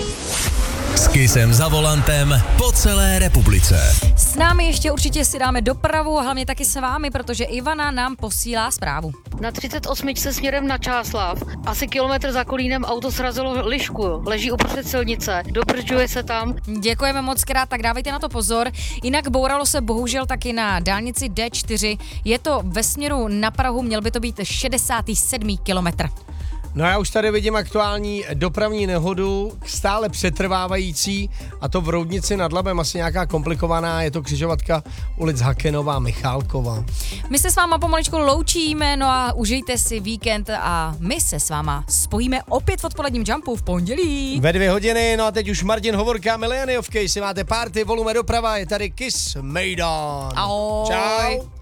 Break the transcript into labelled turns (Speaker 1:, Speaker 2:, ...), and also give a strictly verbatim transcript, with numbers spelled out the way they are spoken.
Speaker 1: S Kissem za volantem po celé republice.
Speaker 2: S námi ještě určitě si dáme dopravu a hlavně taky s vámi, protože Ivana nám posílá zprávu.
Speaker 3: Na třicet osm směrem na Čáslav. Asi kilometr za Kolínem auto srazilo lišku. Leží uprostřed silnice. Dobržuje se tam.
Speaker 2: Děkujeme moc krát, tak dávejte na to pozor. Jinak bouralo se bohužel taky na dálnici D čtyři. Je to ve směru na Prahu, měl by to být šedesátý sedmý kilometr.
Speaker 4: No já už tady vidím aktuální dopravní nehodu, stále přetrvávající, a to v Roudnici nad Labem, asi nějaká komplikovaná, je to křižovatka ulic Hakenová, Michálková.
Speaker 2: My se s váma pomaličku loučíme, no a užijte si víkend a my se s váma spojíme opět v odpoledním Jumpu v pondělí.
Speaker 4: Ve dvě hodiny, no a teď už Martin Hovorka, Mileniovky, jestli máte party, volume doprava, je tady Kiss Mejdan.
Speaker 2: Ahoj.
Speaker 4: Čau.